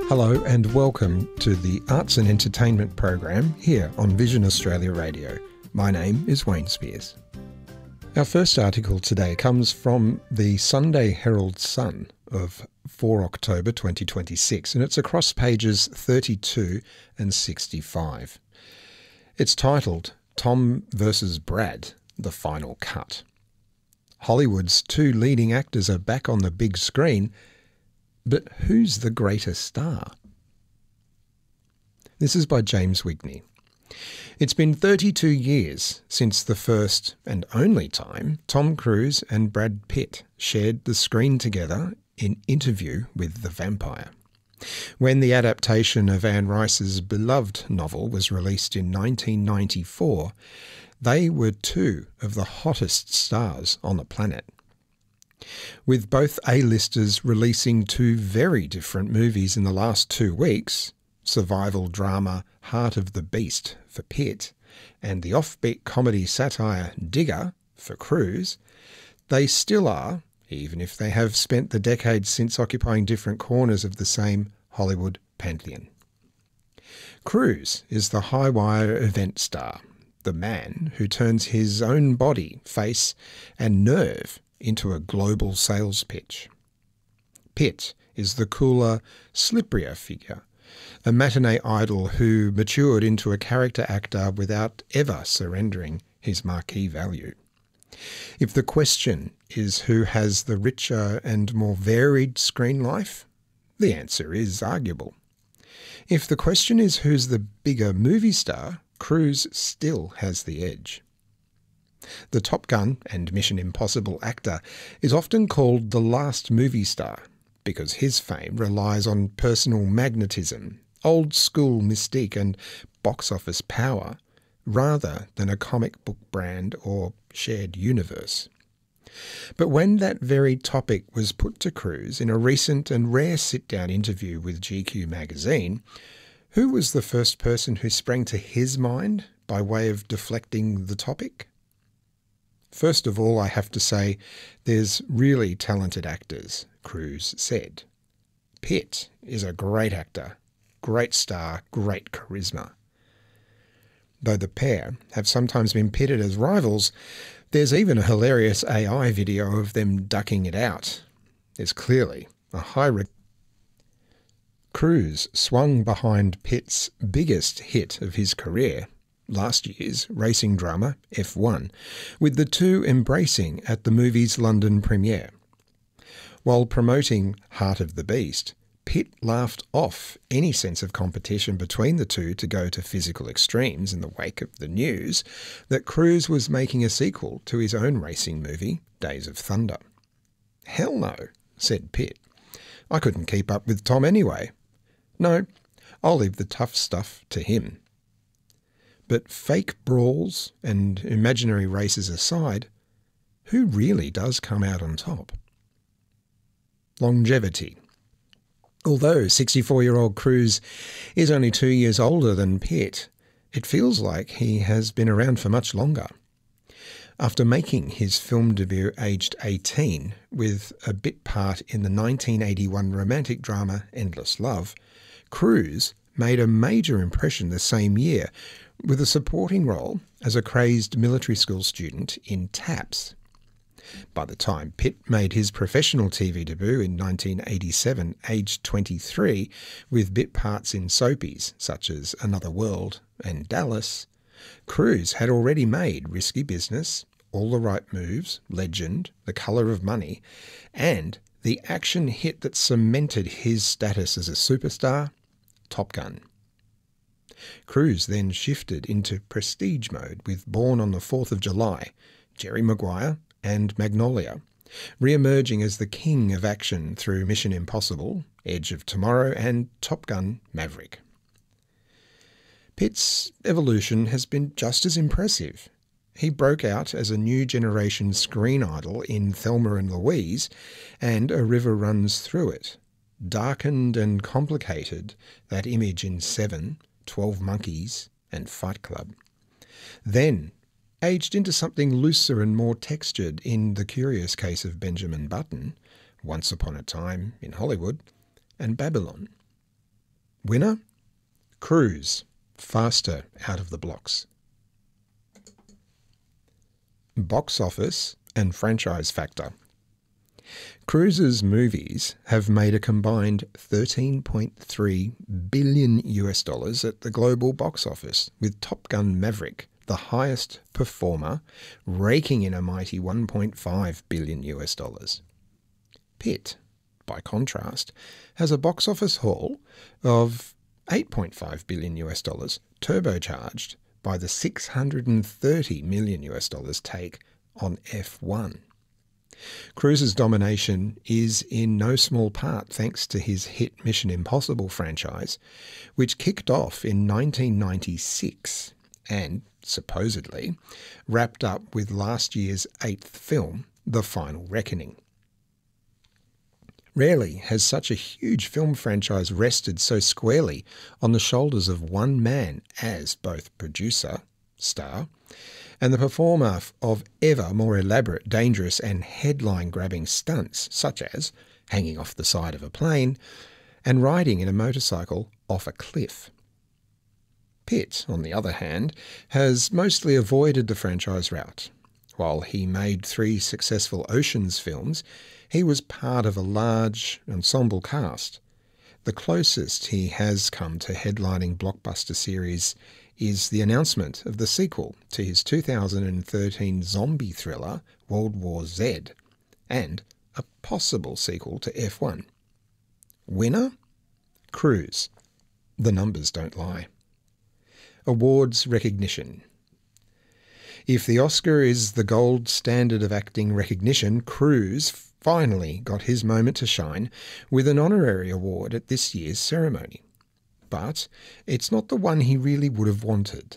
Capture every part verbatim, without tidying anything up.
Hello and welcome to the Arts and Entertainment program here on Vision Australia Radio. My name is Wayne Spears. Our first article today comes from the Sunday Herald Sun of the fourth of October twenty twenty-six, and it's across pages thirty-two and sixty-five. It's titled Tom versus Brad, The Final Cut. Hollywood's two leading actors are back on the big screen, but who's the greater star? This is by James Wigney. It's been thirty-two years since the first and only time Tom Cruise and Brad Pitt shared the screen together in Interview with the Vampire. When the adaptation of Anne Rice's beloved novel was released in nineteen ninety-four, they were two of the hottest stars on the planet. With both A-listers releasing two very different movies in the last two weeks, survival drama Heart of the Beast for Pitt and the offbeat comedy satire Digger for Cruise, they still are, even if they have spent the decades since occupying different corners of the same Hollywood pantheon. Cruise is the high-wire event star, the man who turns his own body, face and nerve into a global sales pitch. Pitt is the cooler, slipperier figure, a matinee idol who matured into a character actor without ever surrendering his marquee value. If the question is who has the richer and more varied screen life, the answer is arguable. If the question is who's the bigger movie star, Cruise still has the edge. The Top Gun and Mission Impossible actor is often called the last movie star because his fame relies on personal magnetism, old-school mystique and box office power, rather than a comic book brand or shared universe. But when that very topic was put to Cruise in a recent and rare sit-down interview with G Q magazine, who was the first person who sprang to his mind by way of deflecting the topic? First of all, I have to say, there's really talented actors, Cruise said. Pitt is a great actor, great star, great charisma. Though the pair have sometimes been pitted as rivals, there's even a hilarious A I video of them ducking it out. There's clearly a high... Re- Cruise swung behind Pitt's biggest hit of his career, last year's racing drama F one, with the two embracing at the movie's London premiere. While promoting Heart of the Beast, Pitt laughed off any sense of competition between the two to go to physical extremes in the wake of the news that Cruise was making a sequel to his own racing movie, Days of Thunder. "Hell no," said Pitt. "I couldn't keep up with Tom anyway. No, I'll leave the tough stuff to him." But fake brawls and imaginary races aside, who really does come out on top? Longevity. Although sixty-four-year-old Cruise is only two years older than Pitt, it feels like he has been around for much longer. After making his film debut aged eighteen with a bit part in the nineteen eighty-one romantic drama Endless Love, Cruise made a major impression the same year with a supporting role as a crazed military school student in Taps. By the time Pitt made his professional T V debut in nineteen eighty-seven, aged twenty-three, with bit parts in soapies such as Another World and Dallas, Cruise had already made Risky Business, All the Right Moves, Legend, The Colour of Money, and the action hit that cemented his status as a superstar, Top Gun. Cruise then shifted into prestige mode with Born on the fourth of July, Jerry Maguire and Magnolia, re-emerging as the king of action through Mission Impossible, Edge of Tomorrow and Top Gun Maverick. Pitt's evolution has been just as impressive. He broke out as a new generation screen idol in Thelma and Louise and A River Runs Through It, darkened and complicated that image in Seven, Twelve Monkeys and Fight Club. Then aged into something looser and more textured in The Curious Case of Benjamin Button, Once Upon a Time in Hollywood, and Babylon. Winner? Cruise, faster out of the blocks. Box office and franchise factor. Cruise's movies have made a combined thirteen point three billion U S dollars at the global box office, with Top Gun Maverick the highest performer, raking in a mighty one point five billion U S dollars. Pitt, by contrast, has a box office haul of eight point five billion U S dollars, turbocharged by the six hundred thirty million U S dollars take on F one. Cruise's domination is in no small part thanks to his hit Mission Impossible franchise, which kicked off in nineteen ninety-six and, supposedly, wrapped up with last year's eighth film, The Final Reckoning. Rarely has such a huge film franchise rested so squarely on the shoulders of one man as both producer, star, and the performer of ever more elaborate, dangerous and headline-grabbing stunts, such as hanging off the side of a plane and riding in a motorcycle off a cliff. Pitt, on the other hand, has mostly avoided the franchise route. While he made three successful Oceans films, he was part of a large ensemble cast. The closest he has come to headlining blockbuster series is the announcement of the sequel to his two thousand thirteen zombie thriller World War Z, and a possible sequel to F one. Winner? Cruise. The numbers don't lie. Awards recognition. If the Oscar is the gold standard of acting recognition, Cruise finally got his moment to shine with an honorary award at this year's ceremony. But it's not the one he really would have wanted.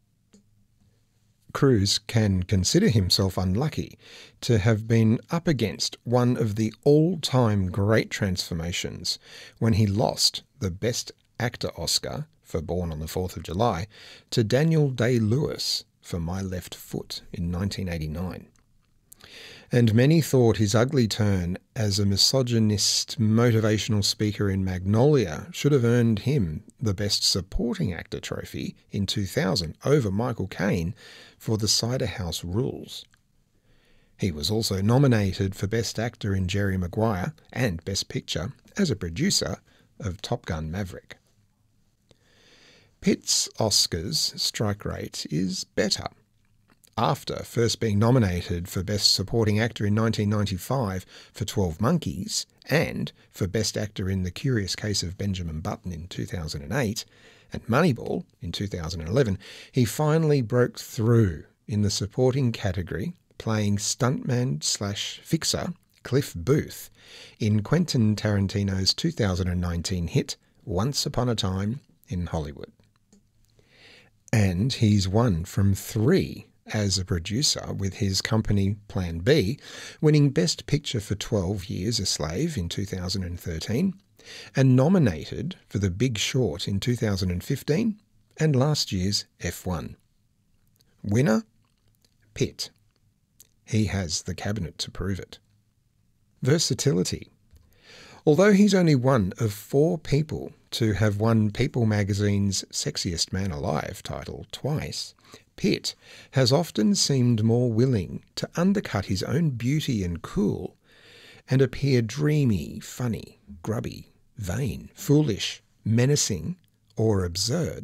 Cruise can consider himself unlucky to have been up against one of the all-time great transformations when he lost the Best Actor Oscar for Born on the Fourth of July to Daniel Day-Lewis for My Left Foot in nineteen eighty-nine. And many thought his ugly turn as a misogynist motivational speaker in Magnolia should have earned him the Best Supporting Actor trophy in two thousand over Michael Caine for The Cider House Rules. He was also nominated for Best Actor in Jerry Maguire and Best Picture as a producer of Top Gun Maverick. Pitt's Oscars strike rate is better. After first being nominated for Best Supporting Actor in nineteen ninety-five for twelve Monkeys and for Best Actor in The Curious Case of Benjamin Button in two thousand eight and Moneyball in two thousand eleven, he finally broke through in the supporting category, playing stuntman slash fixer Cliff Booth in Quentin Tarantino's two thousand nineteen hit Once Upon a Time in Hollywood. And he's one from three as a producer with his company Plan B, winning Best Picture for twelve Years a Slave in two thousand thirteen, and nominated for The Big Short in two thousand fifteen and last year's F one. Winner? Pitt. He has the cabinet to prove it. Versatility. Although he's only one of four people to have won People magazine's Sexiest Man Alive title twice, Pitt has often seemed more willing to undercut his own beauty and cool and appear dreamy, funny, grubby, vain, foolish, menacing, or absurd.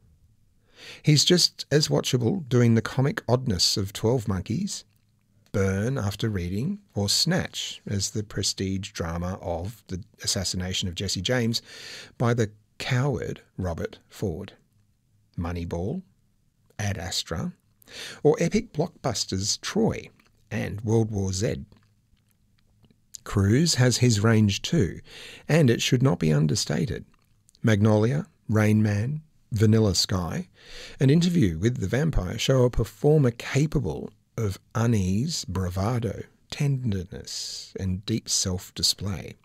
He's just as watchable doing the comic oddness of twelve Monkeys, Burn After Reading, or Snatch as the prestige drama of the assassination of Jesse James by the coward Robert Ford, Moneyball, Ad Astra, or epic blockbusters Troy and World War Z. Cruise has his range too, and it should not be understated. Magnolia, Rain Man, Vanilla Sky, and Interview with the Vampire show a performer capable of unease, bravado, tenderness, and deep self-display.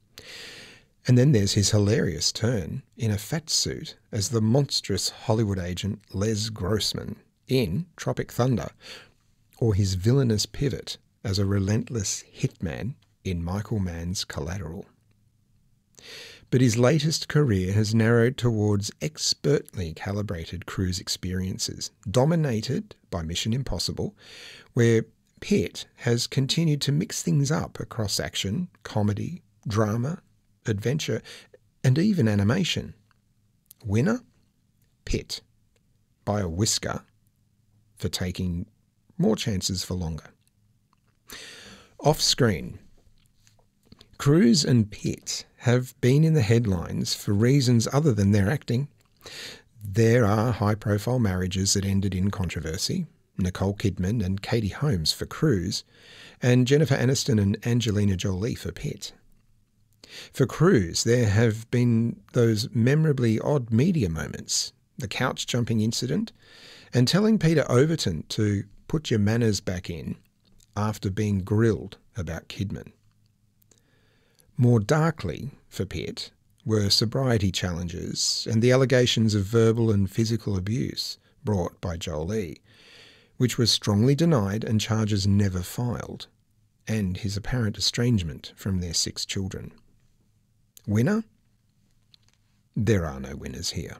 And then there's his hilarious turn in a fat suit as the monstrous Hollywood agent Les Grossman in Tropic Thunder, or his villainous pivot as a relentless hitman in Michael Mann's Collateral. But his latest career has narrowed towards expertly calibrated cruise experiences, dominated by Mission Impossible, where Pitt has continued to mix things up across action, comedy, drama, adventure, and even animation. Winner? Pitt, by a whisker, for taking more chances for longer. Off-screen, Cruise and Pitt have been in the headlines for reasons other than their acting. There are high-profile marriages that ended in controversy. Nicole Kidman and Katie Holmes for Cruise, and Jennifer Aniston and Angelina Jolie for Pitt. For Cruise, there have been those memorably odd media moments, the couch-jumping incident, and telling Peter Overton to put your manners back in after being grilled about Kidman. More darkly for Pitt were sobriety challenges and the allegations of verbal and physical abuse brought by Jolie, which was strongly denied and charges never filed, and his apparent estrangement from their six children. Winner? There are no winners here.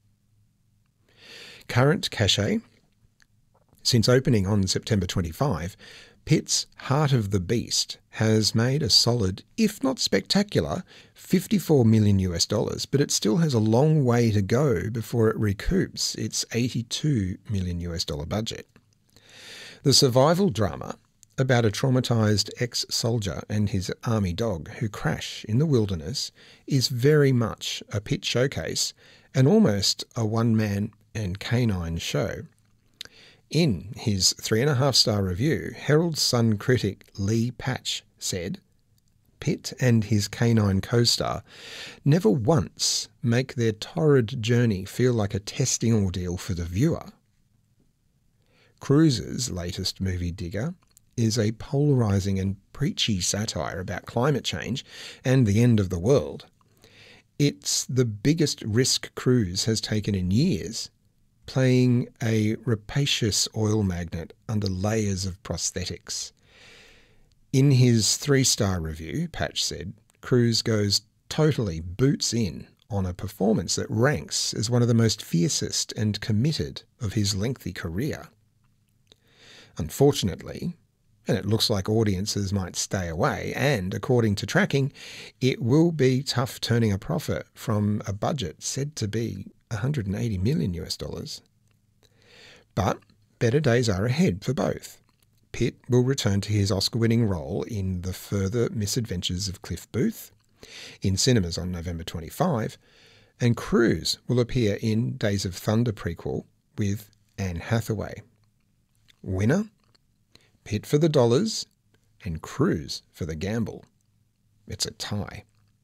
Current cachet? Since opening on September twenty-fifth, Pitt's Heart of the Beast has made a solid, if not spectacular, fifty-four million US dollars, but it still has a long way to go before it recoups its eighty-two million US dollar budget. The survival drama about a traumatised ex-soldier and his army dog who crash in the wilderness is very much a Pitt showcase and almost a one-man and canine show. In his three-and-a-half-star review, Herald Sun critic Lee Patch said, Pitt and his canine co-star never once make their torrid journey feel like a testing ordeal for the viewer. Cruise's latest movie, Digger, is a polarising and preachy satire about climate change and the end of the world. It's the biggest risk Cruise has taken in years, playing a rapacious oil magnate under layers of prosthetics. In his three-star review, Patch said, Cruise goes totally boots in on a performance that ranks as one of the most fiercest and committed of his lengthy career. Unfortunately, and it looks like audiences might stay away, and according to tracking, it will be tough turning a profit from a budget said to be one hundred eighty million US dollars. But better days are ahead for both. Pitt will return to his Oscar-winning role in The Further Misadventures of Cliff Booth, in cinemas on November twenty-fifth, and Cruise will appear in Days of Thunder prequel with Anne Hathaway. Winner? Pitt for the dollars and Cruise for the gamble. It's a tie.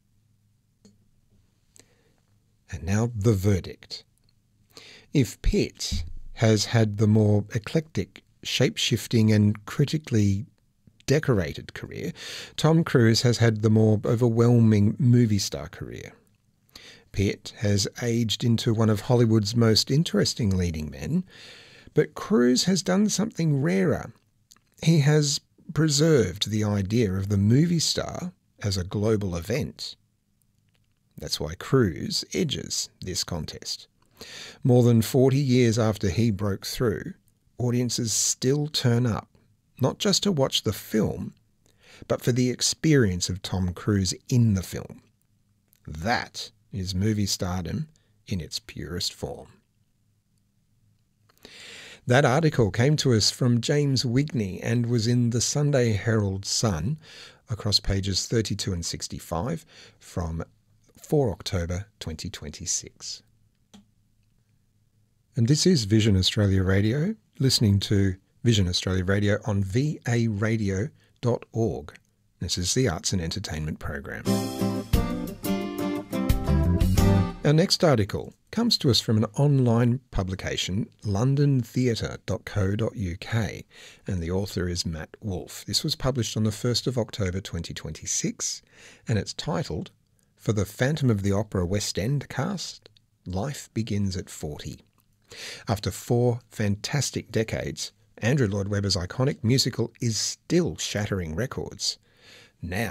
And now the verdict. If Pitt has had the more eclectic, shape-shifting and critically decorated career, Tom Cruise has had the more overwhelming movie star career. Pitt has aged into one of Hollywood's most interesting leading men, but Cruise has done something rarer. He has preserved the idea of the movie star as a global event. That's why Cruise edges this contest. More than forty years after he broke through, audiences still turn up, not just to watch the film, but for the experience of Tom Cruise in the film. That is movie stardom in its purest form. That article came to us from James Wigney and was in the Sunday Herald Sun across pages thirty-two and sixty-five from the fourth of October twenty twenty-six. And this is Vision Australia Radio, listening to Vision Australia Radio on v a radio dot org. This is the Arts and Entertainment program. Our next article comes to us from an online publication, london theatre dot co dot u k, and the author is Matt Wolfe. This was published on the first of October twenty twenty-six, and it's titled, For the Phantom of the Opera West End Cast, Life Begins at forty. After four fantastic decades, Andrew Lloyd Webber's iconic musical is still shattering records. Now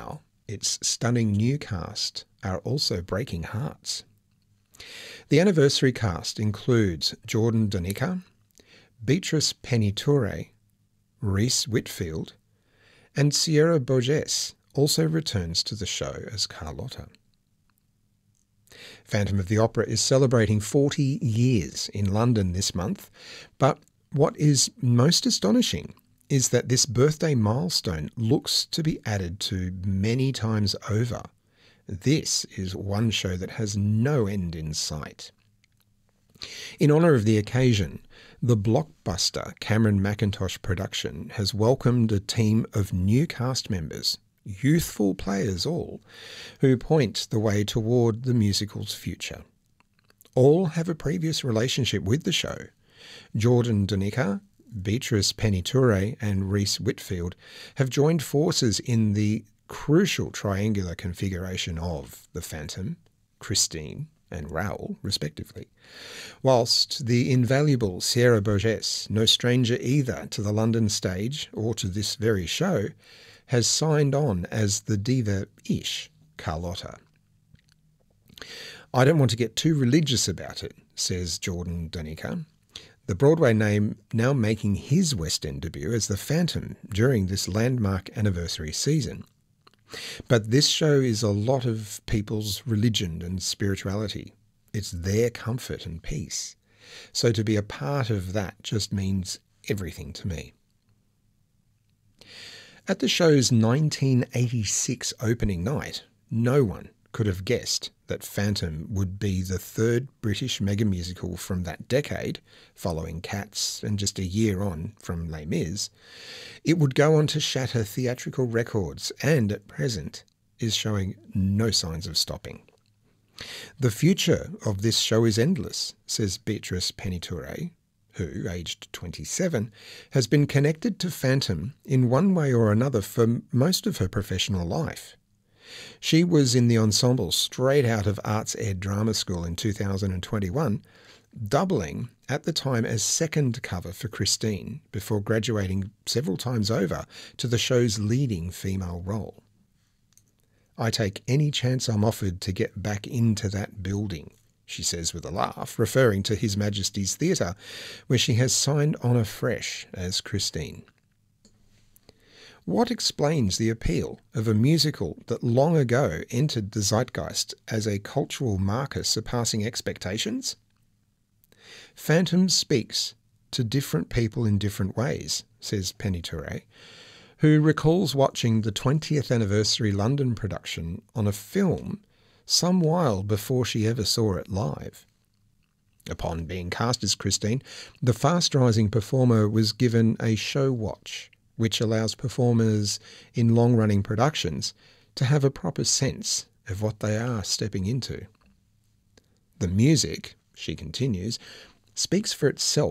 its stunning new cast are also breaking hearts. The anniversary cast includes Jordan Donica, Beatrice Penny-Toure, Reese Whitfield, and Sierra Bourgess also returns to the show as Carlotta. Phantom of the Opera is celebrating forty years in London this month, but what is most astonishing is that this birthday milestone looks to be added to many times over. This is one show that has no end in sight. In honour of the occasion, the blockbuster Cameron McIntosh production has welcomed a team of new cast members, youthful players all, who point the way toward the musical's future. All have a previous relationship with the show. Jordan Donica, Beatrice Penny-Toure and Reese Whitfield have joined forces in the crucial triangular configuration of the Phantom, Christine and Raoul, respectively, whilst the invaluable Sierra Bourgess, no stranger either to the London stage or to this very show, has signed on as the diva-ish Carlotta. I don't want to get too religious about it, says Jordan Donica, the Broadway name now making his West End debut as the Phantom during this landmark anniversary season. But this show is a lot of people's religion and spirituality. It's their comfort and peace. So to be a part of that just means everything to me. At the show's nineteen eighty-six opening night, no one could have guessed that Phantom would be the third British mega musical from that decade, following Cats and just a year on from Les Mis. It would go on to shatter theatrical records and, at present, is showing no signs of stopping. The future of this show is endless, says Beatrice Penny-Toure, who, aged twenty-seven, has been connected to Phantom in one way or another for most of her professional life. She was in the ensemble straight out of Arts Ed Drama School in two thousand twenty-one, doubling at the time as second cover for Christine before graduating several times over to the show's leading female role. I take any chance I'm offered to get back into that building, she says with a laugh, referring to His Majesty's Theatre, where she has signed on afresh as Christine. What explains the appeal of a musical that long ago entered the zeitgeist as a cultural marker surpassing expectations? Phantom speaks to different people in different ways, says Penny-Toure, who recalls watching the twentieth anniversary London production on a film some while before she ever saw it live. Upon being cast as Christine, the fast-rising performer was given a show watch, which allows performers in long-running productions to have a proper sense of what they are stepping into. The music, she continues, speaks for itself